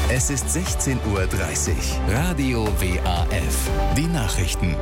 Es ist 16:30 Uhr. Radio WAF. Die Nachrichten.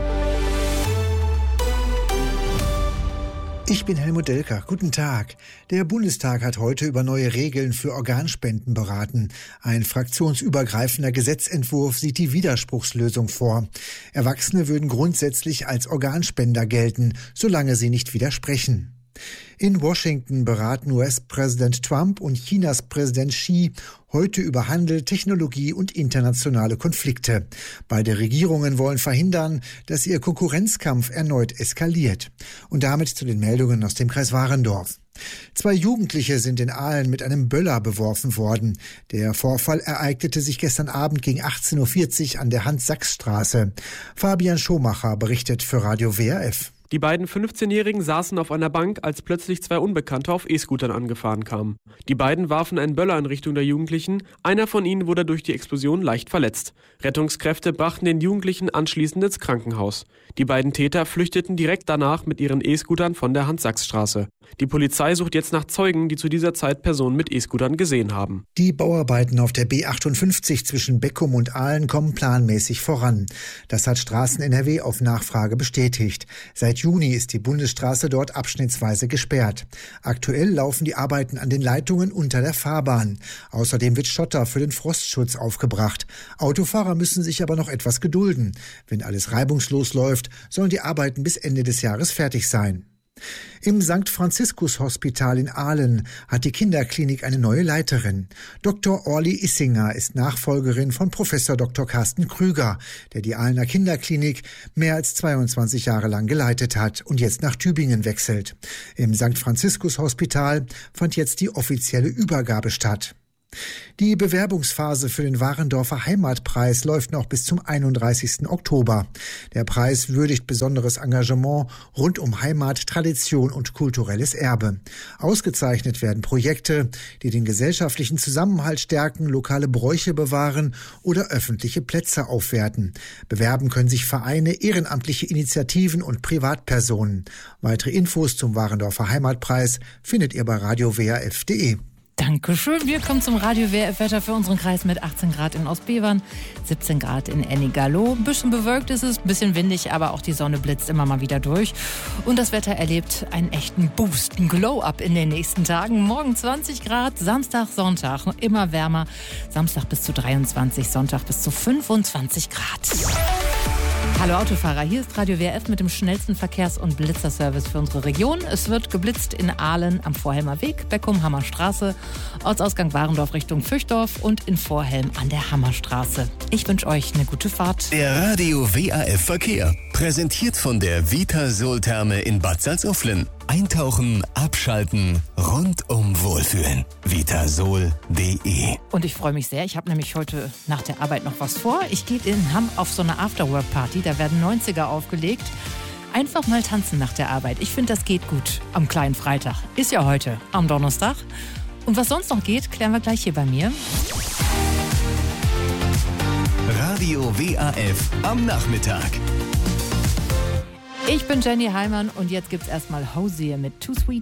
Ich bin Helmut Delker. Guten Tag. Der Bundestag hat heute über neue Regeln für Organspenden beraten. Ein fraktionsübergreifender Gesetzentwurf sieht die Widerspruchslösung vor. Erwachsene würden grundsätzlich als Organspender gelten, solange sie nicht widersprechen. In Washington beraten US-Präsident Trump und Chinas Präsident Xi heute über Handel, Technologie und internationale Konflikte. Beide Regierungen wollen verhindern, dass ihr Konkurrenzkampf erneut eskaliert. Und damit zu den Meldungen aus dem Kreis Warendorf. 2 Jugendliche sind in Ahlen mit einem Böller beworfen worden. Der Vorfall ereignete sich gestern Abend gegen 18:40 Uhr an der Hans-Sachs-Straße. Fabian Schomacher berichtet für Radio WRF. Die beiden 15-Jährigen saßen auf einer Bank, als plötzlich 2 Unbekannte auf E-Scootern angefahren kamen. Die beiden warfen einen Böller in Richtung der Jugendlichen. Einer von ihnen wurde durch die Explosion leicht verletzt. Rettungskräfte brachten den Jugendlichen anschließend ins Krankenhaus. Die beiden Täter flüchteten direkt danach mit ihren E-Scootern von der Hans-Sachs-Straße. Die Polizei sucht jetzt nach Zeugen, die zu dieser Zeit Personen mit E-Scootern gesehen haben. Die Bauarbeiten auf der B58 zwischen Beckum und Ahlen kommen planmäßig voran. Das hat Straßen NRW auf Nachfrage bestätigt. Seit Juni ist die Bundesstraße dort abschnittsweise gesperrt. Aktuell laufen die Arbeiten an den Leitungen unter der Fahrbahn. Außerdem wird Schotter für den Frostschutz aufgebracht. Autofahrer müssen sich aber noch etwas gedulden. Wenn alles reibungslos läuft, sollen die Arbeiten bis Ende des Jahres fertig sein. Im St. Franziskus-Hospital in Ahlen hat die Kinderklinik eine neue Leiterin. Dr. Orli Issinger ist Nachfolgerin von Professor Dr. Carsten Krüger, der die Ahlener Kinderklinik mehr als 22 Jahre lang geleitet hat und jetzt nach Tübingen wechselt. Im St. Franziskus-Hospital fand jetzt die offizielle Übergabe statt. Die Bewerbungsphase für den Warendorfer Heimatpreis läuft noch bis zum 31. Oktober. Der Preis würdigt besonderes Engagement rund um Heimat, Tradition und kulturelles Erbe. Ausgezeichnet werden Projekte, die den gesellschaftlichen Zusammenhalt stärken, lokale Bräuche bewahren oder öffentliche Plätze aufwerten. Bewerben können sich Vereine, ehrenamtliche Initiativen und Privatpersonen. Weitere Infos zum Warendorfer Heimatpreis findet ihr bei radiowrf.de. Dankeschön. Wir kommen zum Radio WRF-Wetter für unseren Kreis mit 18 Grad in Ostbevern, 17 Grad in Ennigerloh. Ein bisschen bewölkt ist es, ein bisschen windig, aber auch die Sonne blitzt immer mal wieder durch. Und das Wetter erlebt einen echten Boost, einen Glow-Up in den nächsten Tagen. Morgen 20 Grad, Samstag, Sonntag immer wärmer. Samstag bis zu 23, Sonntag bis zu 25 Grad. Hallo Autofahrer, hier ist Radio WRF mit dem schnellsten Verkehrs- und Blitzerservice für unsere Region. Es wird geblitzt in Ahlen am Vorhelmer Weg, Beckum, Hammerstraße, Ortsausgang Warendorf Richtung Füchdorf und in Vorhelm an der Hammerstraße. Ich wünsche euch eine gute Fahrt. Der Radio WAF Verkehr, präsentiert von der Vitasol-Therme in Bad Salzuflen. Eintauchen, abschalten, rundum wohlfühlen. Vitasol.de. Und ich freue mich sehr, ich habe nämlich heute nach der Arbeit noch was vor. Ich gehe in Hamm auf so eine Afterwork-Party, da werden 90er aufgelegt. Einfach mal tanzen nach der Arbeit. Ich finde, das geht gut am kleinen Freitag. Ist ja heute am Donnerstag. Und was sonst noch geht, klären wir gleich hier bei mir. Radio WAF am Nachmittag. Ich bin Jenny Heimann und jetzt gibt's erstmal Hosier mit Too Sweet.